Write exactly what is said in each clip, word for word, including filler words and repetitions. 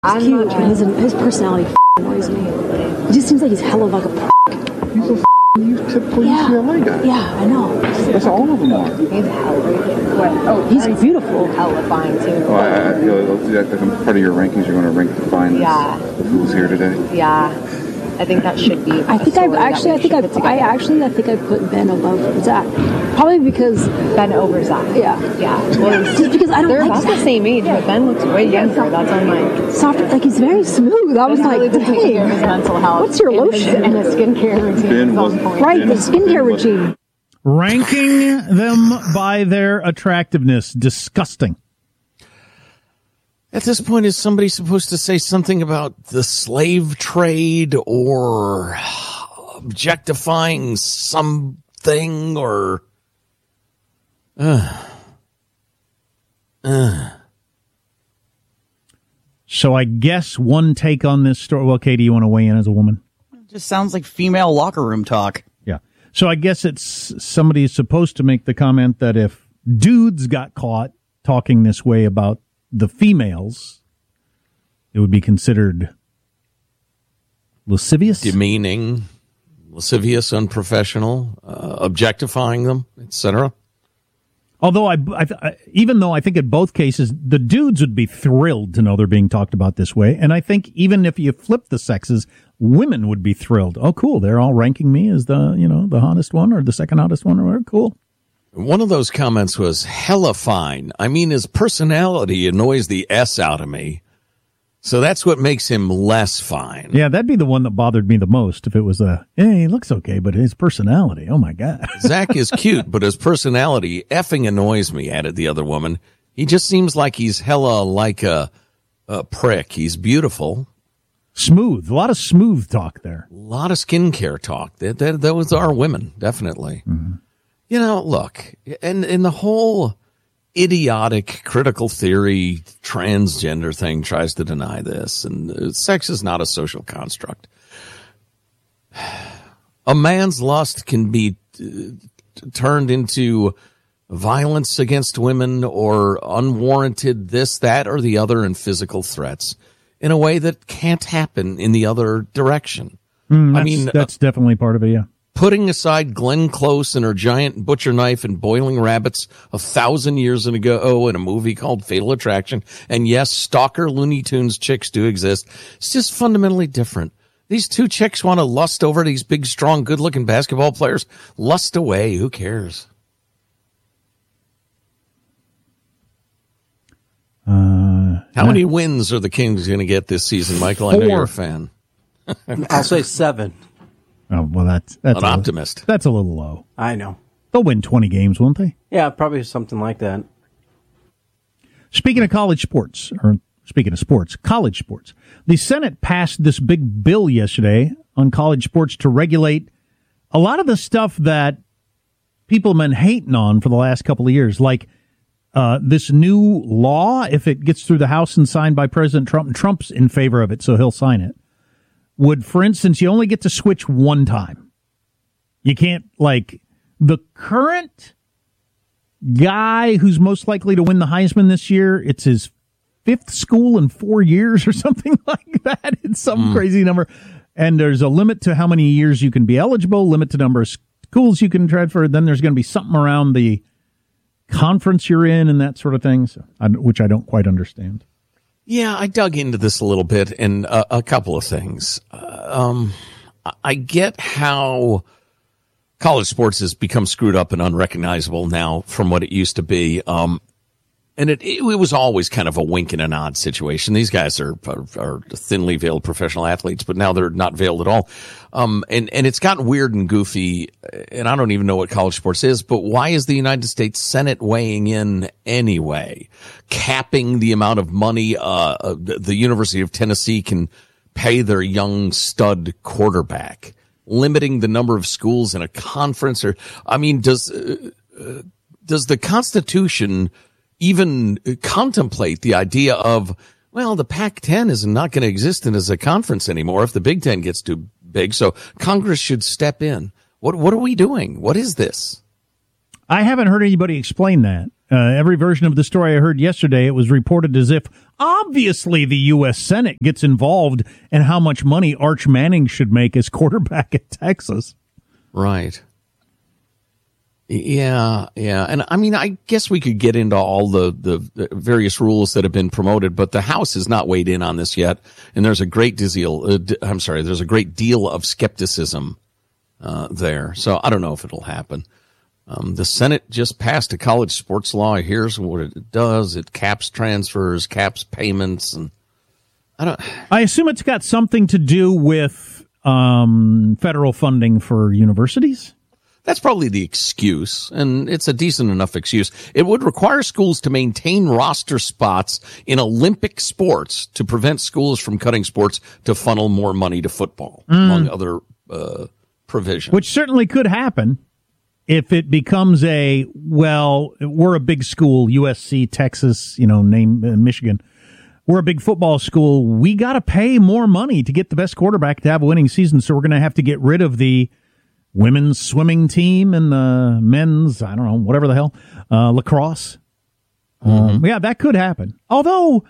He's cute, but his, his personality f- annoys me. He just seems like he's hella like a p***. He's a f- he's typical yeah. U C L A guy. Yeah, I know. That's all of them are. He's hella. What? Oh, he's beautiful. Hella fine too. Oh, I, I feel that that's part of your rankings. You're going to rank the finest. Yeah. Who's here today? Yeah. I think that should be. I think I've actually. I think I. I actually. I think I put Ben above Zach. Probably because Ben over Zach. Yeah. Yeah. Well, just because I don't. They're like about Zach. the same age, but Ben looks way younger. That's on my soft. Like he's very smooth. I was Ben like, really does take care of his mental health. What's your lotion? And a skincare routine. Ben was, right, ben, the skincare routine. Ranking them by their attractiveness. Disgusting. At this point, is somebody supposed to say something about the slave trade or objectifying something or... Uh, uh. So I guess one take on this story... Well, Katie, you want to weigh in as a woman? It just sounds like female locker room talk. Yeah. So I guess it's somebody is supposed to make the comment that if dudes got caught talking this way about the females, it would be considered lascivious, demeaning, lascivious, unprofessional, uh, objectifying them, et cetera. Although I, I, I, even though I think in both cases the dudes would be thrilled to know they're being talked about this way, and I think even if you flip the sexes, women would be thrilled. Oh, cool! They're all ranking me as the you know the hottest one or the second hottest one or whatever. Cool. One of those comments was hella fine. I mean, his personality annoys the S out of me. So that's what makes him less fine. Yeah, that'd be the one that bothered me the most if it was a, hey, he looks okay, but his personality, oh my God. Zach is cute, but his personality effing annoys me, added the other woman. He just seems like he's hella like a, a prick. He's beautiful. Smooth. A lot of smooth talk there. A lot of skincare talk. That, that, those are women, definitely. Mm-hmm. You know, look, and, and the whole idiotic critical theory transgender thing tries to deny this, and sex is not a social construct. A man's lust can be t- turned into violence against women or unwarranted this, that, or the other, and physical threats in a way that can't happen in the other direction. Mm, I mean, that's uh, definitely part of it, yeah. Putting aside Glenn Close and her giant butcher knife and boiling rabbits a thousand years ago in a movie called Fatal Attraction, and yes, stalker Looney Tunes chicks do exist, it's just fundamentally different. These two chicks want to lust over these big, strong, good-looking basketball players. Lust away. Who cares? Uh, How many wins are the Kings going to get this season, Michael? I know you're a fan. I'll say seven. Oh, well, that's, that's an a optimist. Little, that's a little low. I know. They'll win twenty games, won't they? Yeah, probably something like that. Speaking of college sports, or speaking of sports, college sports, the Senate passed this big bill yesterday on college sports to regulate a lot of the stuff that people have been hating on for the last couple of years, like uh, this new law, if it gets through the House and signed by President Trump, and Trump's in favor of it, so he'll sign it, would, for instance, you only get to switch one time. You can't, like, the current guy who's most likely to win the Heisman this year, it's his fifth school in four years or something like that. It's some mm. crazy number. And there's a limit to how many years you can be eligible, limit to number of schools you can transfer. Then there's going to be something around the conference you're in and that sort of thing, so, which I don't quite understand. Yeah, I dug into this a little bit, and uh, a couple of things. Uh, um, I get how college sports has become screwed up and unrecognizable now from what it used to be. Um, and it, it, it was always kind of a wink and a nod situation. These guys are, are, are thinly veiled professional athletes, but now they're not veiled at all. Um, and, and it's gotten weird and goofy, and I don't even know what college sports is, but why is the United States Senate weighing in anyway? Capping the amount of money, uh, the University of Tennessee can pay their young stud quarterback, limiting the number of schools in a conference, or, I mean, does, uh, does the Constitution even contemplate the idea of, well, the Pac ten is not going to exist as a conference anymore if the Big Ten gets too big, so Congress should step in. What what are we doing? What is this? I haven't heard anybody explain that. Uh, every version of the story I heard yesterday, it was reported as if obviously the U S Senate gets involved in how much money Arch Manning should make as quarterback at Texas. Right. Yeah, yeah. And I mean, I guess we could get into all the, the, the various rules that have been promoted, but the House has not weighed in on this yet. And there's a great deal, uh, d- I'm sorry, there's a great deal of skepticism uh, there. So I don't know if it'll happen. Um, the Senate just passed a college sports law. Here's what it does. It caps transfers, caps payments. And I don't, I assume it's got something to do with um, federal funding for universities. That's probably the excuse, and it's a decent enough excuse. It would require schools to maintain roster spots in Olympic sports to prevent schools from cutting sports to funnel more money to football, mm. among other uh, provisions. Which certainly could happen if it becomes a, well, we're a big school, U S C, Texas, you know, name uh, Michigan. We're a big football school. We got to pay more money to get the best quarterback to have a winning season, so we're going to have to get rid of the women's swimming team and the men's, I don't know, whatever the hell, uh, lacrosse. Mm-hmm. Um, yeah, that could happen. Although,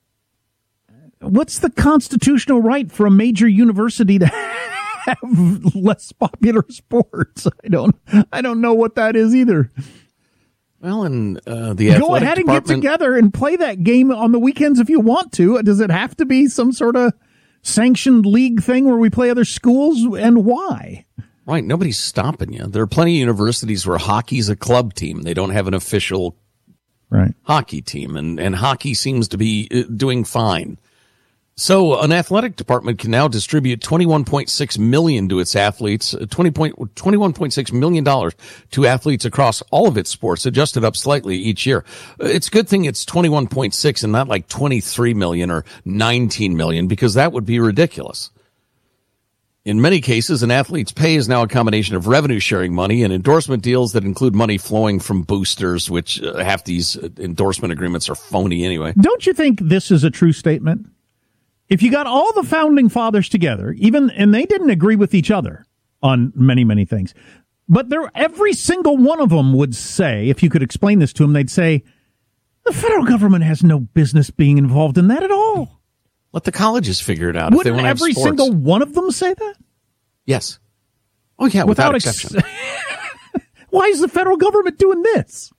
what's the constitutional right for a major university to have less popular sports? I don't, I don't know what that is either. Well, and uh, the go ahead and department... get together and play that game on the weekends if you want to. Does it have to be some sort of sanctioned league thing where we play other schools, and why? Right, nobody's stopping you. There are plenty of universities where hockey's a club team. They don't have an official right. hockey team, and, and hockey seems to be doing fine. So an athletic department can now distribute twenty-one point six million dollars to its athletes, twenty-one point six million dollars to athletes across all of its sports, adjusted up slightly each year. It's a good thing it's twenty-one point six and not like twenty-three million dollars or nineteen million dollars, because that would be ridiculous. In many cases, an athlete's pay is now a combination of revenue-sharing money and endorsement deals that include money flowing from boosters, which uh, half these endorsement agreements are phony anyway. Don't you think this is a true statement? If you got all the founding fathers together, even and they didn't agree with each other on many, many things, but there, every single one of them would say, if you could explain this to them, they'd say, the federal government has no business being involved in that at all. Let the colleges figure it out. Wouldn't if they want to have every sports. Single one of them say that? Yes. Oh, yeah, without, without exception. Ex- Why is the federal government doing this?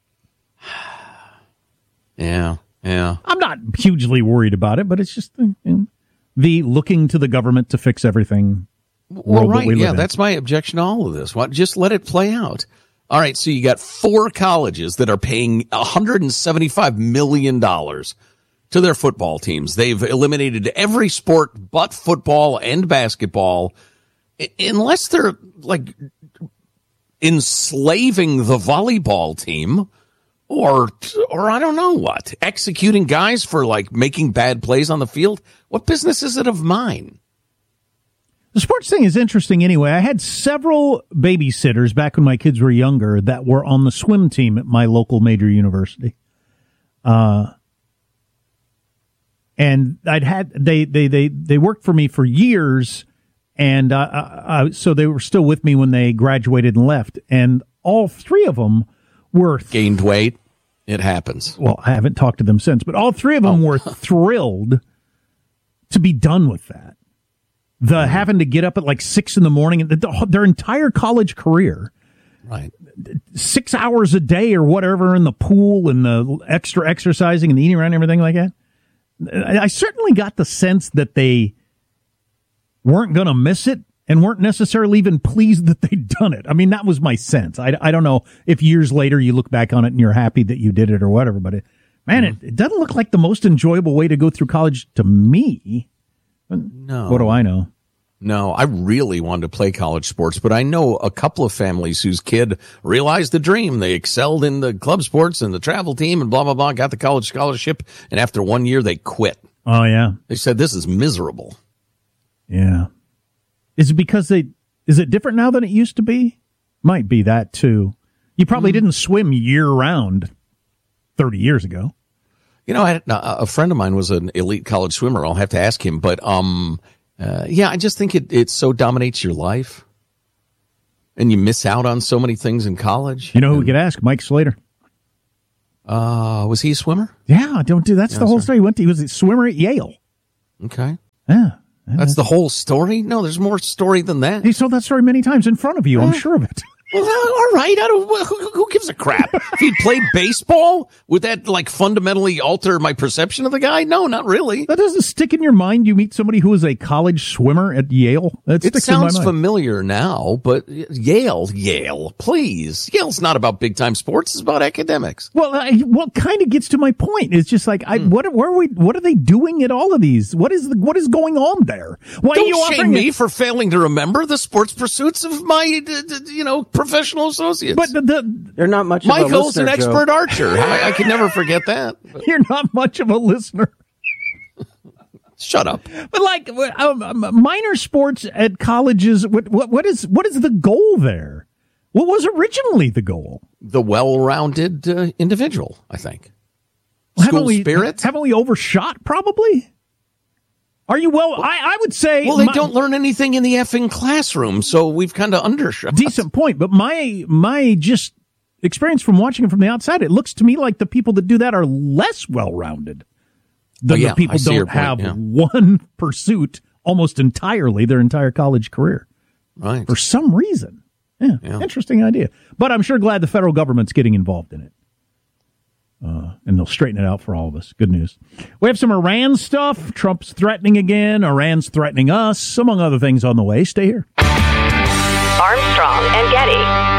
Yeah, yeah. I'm not hugely worried about it, but it's just you know, the looking to the government to fix everything. Well, right, we yeah, in. That's my objection to all of this. What? Just let it play out. All right, so you got four colleges that are paying one hundred seventy-five million dollars to their football teams. They've eliminated every sport but football and basketball, unless they're like enslaving the volleyball team or, or I don't know what, executing guys for like making bad plays on the field. What business is it of mine? The sports thing is interesting anyway. I had several babysitters back when my kids were younger that were on the swim team at my local major university. Uh, And I'd had they they they they worked for me for years, and uh, uh, so they were still with me when they graduated and left. And all three of them were th- gained weight. It happens. Well, I haven't talked to them since, but all three of them oh. were thrilled to be done with that. The mm. having to get up at like six in the morning, the, their entire college career, right? Six hours a day or whatever in the pool and the extra exercising and the eating around and everything like that. I certainly got the sense that they weren't going to miss it and weren't necessarily even pleased that they'd done it. I mean, that was my sense. I, I don't know if years later you look back on it and you're happy that you did it or whatever, but it, man, mm-hmm. it, it doesn't look like the most enjoyable way to go through college to me. No. What do I know? No, I really wanted to play college sports, but I know a couple of families whose kid realized the dream. They excelled in the club sports and the travel team and blah, blah, blah, got the college scholarship. And after one year, they quit. Oh, yeah. They said, this is miserable. Yeah. Is it because they, is it different now than it used to be? Might be that too. You probably mm. didn't swim year round thirty years ago. You know, I had, a friend of mine was an elite college swimmer. I'll have to ask him, but, um, Uh, yeah, I just think it, it so dominates your life. And you miss out on so many things in college. You know who and, we could ask? Mike Slater. Uh, was he a swimmer? Yeah, don't do that's Yeah, the whole sorry. story. He went to, he was a swimmer at Yale. Okay. Yeah. That's the whole story? No, there's more story than that. He told that story many times in front of you, I'm sure of it. Well, all right. I don't. Who, who gives a crap? If he played baseball, would that like fundamentally alter my perception of the guy? No, not really. That doesn't stick in your mind. You meet somebody who is a college swimmer at Yale. That It sticks in my sounds mind. familiar now, but Yale, Yale, please. Yale's not about big time sports. It's about academics. Well, I, what kind of gets to my point? It's just like, I, Hmm. what, where are we, what are they doing at all of these? What is, the, what is going on there? Why Don't are you shame offering me it? for failing to remember the sports pursuits of my, d- d- you know, professional associates. But the, the, They're not much of a Michael's listener, an Joe. expert archer. I, I can never forget that. But you're not much of a listener. shut up. But like um, um, minor sports at colleges, what, what what is what is the goal there? What was originally the goal? The well-rounded uh, individual, I think. Well, School haven't we, spirit. Haven't we overshot? Probably. Are you well? I, I would say. Well, they my- don't learn anything in the effing classroom, so we've kind of undershot. Decent point, but my my just experience from watching it from the outside, it looks to me like the people that do that are less well-rounded than Oh, yeah, the people I see your don't point, have yeah. one pursuit almost entirely their entire college career Right. for some reason. Yeah, Yeah. interesting idea. But I'm sure glad the federal government's getting involved in it. Uh, and they'll straighten it out for all of us. Good news. We have some Iran stuff. Trump's threatening again. Iran's threatening us, among other things on the way. Stay here. Armstrong and Getty.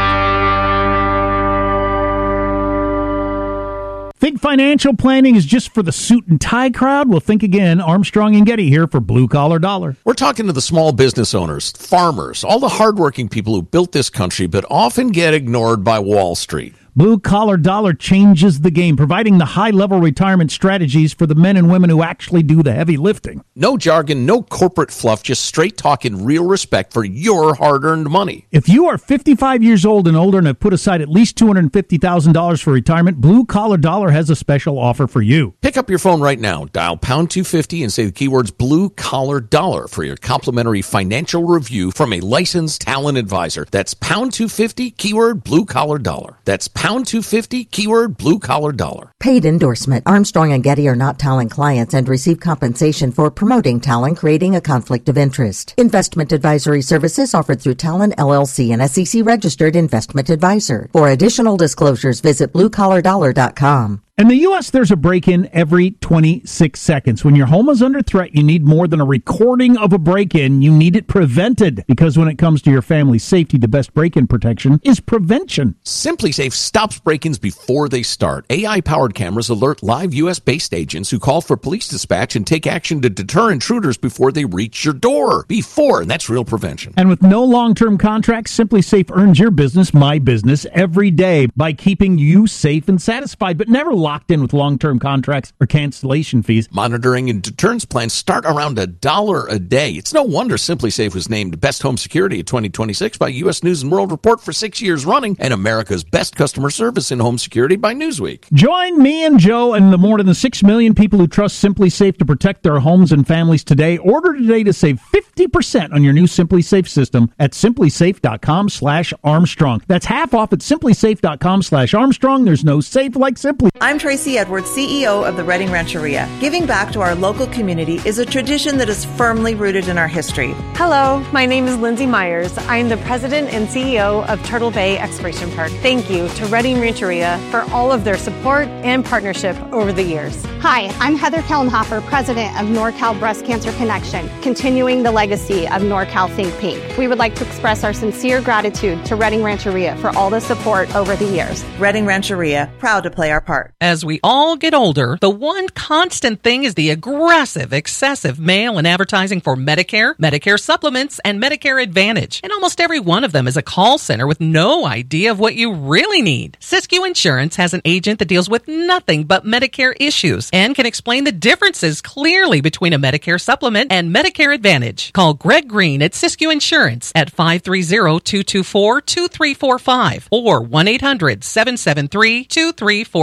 Think financial planning is just for the suit and tie crowd? Well, think again. Armstrong and Getty here for Blue Collar Dollar. We're talking to the small business owners, farmers, all the hardworking people who built this country but often get ignored by Wall Street. Blue Collar Dollar changes the game, providing the high-level retirement strategies for the men and women who actually do the heavy lifting. No jargon, no corporate fluff, just straight talk and real respect for your hard-earned money. If you are fifty-five years old and older and have put aside at least two hundred fifty thousand dollars for retirement, Blue Collar Dollar has a special offer for you. Pick up your phone right now, dial pound two fifty and say the keywords Blue Collar Dollar for your complimentary financial review from a licensed talent advisor. That's pound two fifty, keyword Blue Collar Dollar. That's pound two fifty, keyword Blue Collar Dollar. Paid endorsement. Armstrong and Getty are not Talon clients and receive compensation for promoting Talon, creating a conflict of interest. Investment advisory services offered through Talon L L C, an S E C registered investment advisor. For additional disclosures, visit blue collar dollar dot com. In the U S, there's a break-in every twenty-six seconds. When your home is under threat, you need more than a recording of a break-in. You need it prevented. Because when it comes to your family's safety, the best break-in protection is prevention. SimpliSafe stops break-ins before they start. A I-powered cameras alert live U S-based agents who call for police dispatch and take action to deter intruders before they reach your door. Before, and that's real prevention. And with no long-term contracts, SimpliSafe earns your business, my business, every day by keeping you safe and satisfied, but never locked in with long-term contracts or cancellation fees. Monitoring and deterrence plans start around a dollar a day. It's no wonder SimpliSafe was named Best Home Security of twenty twenty-six by U S News and World Report for six years running and America's Best Customer Service in Home Security by Newsweek. Join me and Joe and the more than six million people who trust SimpliSafe to protect their homes and families today. Order today to save fifty percent on your new SimpliSafe system at simplysafe.com slash Armstrong. That's half off at simplysafe.com slash Armstrong. There's no safe like Simply. I'm Tracy Edwards, C E O of the Reading Rancheria. Giving back to our local community is a tradition that is firmly rooted in our history. Hello, my name is Lindsay Myers. I am the president and C E O of Turtle Bay Exploration Park. Thank you to Reading Rancheria for all of their support and partnership over the years. Hi, I'm Heather Kellenhofer, president of NorCal Breast Cancer Connection, continuing the legacy of NorCal Think Pink. We would like to express our sincere gratitude to Reading Rancheria for all the support over the years. Reading Rancheria, proud to play our part. As we all get older, the one constant thing is the aggressive, excessive mail and advertising for Medicare, Medicare supplements, and Medicare Advantage. And almost every one of them is a call center with no idea of what you really need. Siskiyou Insurance has an agent that deals with nothing but Medicare issues and can explain the differences clearly between a Medicare supplement and Medicare Advantage. Call Greg Green at Siskiyou Insurance at five three zero, two two four, two three four five or one eight hundred, seven seven three, two three four five.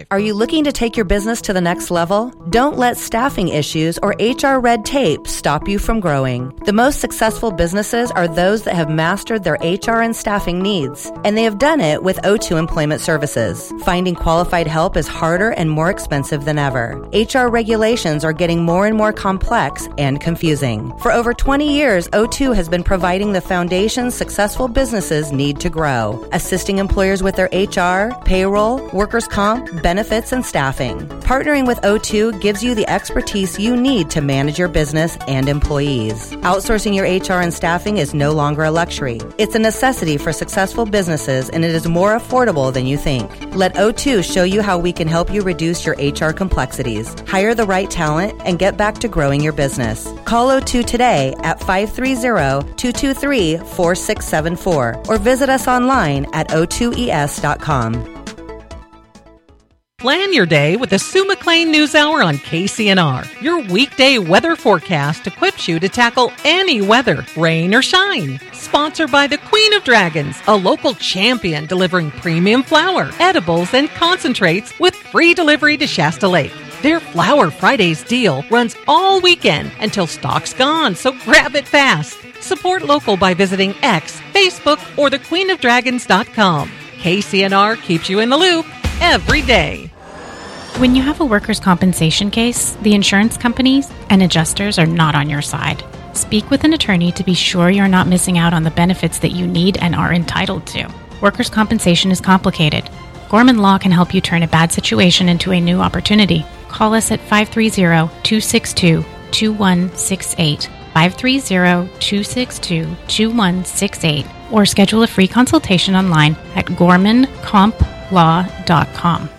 Are you looking to take your business to the next level? Don't let staffing issues or H R red tape stop you from growing. The most successful businesses are those that have mastered their H R and staffing needs, and they have done it with O two Employment Services. Finding qualified help is harder and more expensive than ever. H R regulations are getting more and more complex and confusing. For over twenty years, O two has been providing the foundation successful businesses need to grow, assisting employers with their H R, payroll, workers' comp, benefits, and staffing. Partnering with O two gives you the expertise you need to manage your business and employees. Outsourcing your H R and staffing is no longer a luxury. It's a necessity for successful businesses, and it is more affordable than you think. Let O two show you how we can help you reduce your H R complexities, hire the right talent, and get back to growing your business. Call O two today at five three zero, two two three, four six seven four or visit us online at o two e s dot com. Plan your day with the Sue McLean News Hour on K C N R. Your weekday weather forecast equips you to tackle any weather, rain or shine. Sponsored by the Queen of Dragons, a local champion delivering premium flour, edibles, and concentrates with free delivery to Shasta Lake. Their Flower Fridays deal runs all weekend until stock's gone, so grab it fast. Support local by visiting X, Facebook, or the queen of dragons dot com. K C N R keeps you in the loop every day. When you have a workers' compensation case, the insurance companies and adjusters are not on your side. Speak with an attorney to be sure you're not missing out on the benefits that you need and are entitled to. Workers' compensation is complicated. Gorman Law can help you turn a bad situation into a new opportunity. Call us at five three zero, two six two, two one six eight, five three zero, two six two, two one six eight, or schedule a free consultation online at gorman comp law dot com.